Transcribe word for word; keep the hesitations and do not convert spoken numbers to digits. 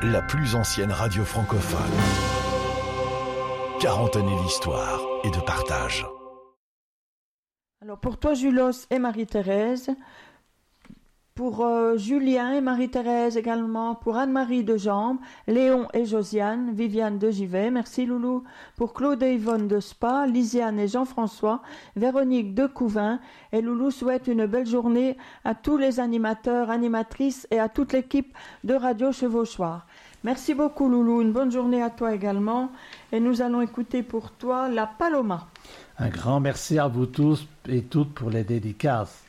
la plus ancienne radio francophone. quarante années d'histoire et de partage. Alors pour toi, Julos et Marie-Thérèse, pour euh, Julien et Marie-Thérèse également, pour Anne-Marie de Jambes, Léon et Josiane, Viviane de Givet, merci Loulou, pour Claude et Yvonne de Spa, Lisiane et Jean-François, Véronique de Couvin, et Loulou souhaite une belle journée à tous les animateurs, animatrices et à toute l'équipe de Radio Chevauchoir. Merci beaucoup Loulou, une bonne journée à toi également, et nous allons écouter pour toi la Paloma. Un grand merci à vous tous et toutes pour les dédicaces.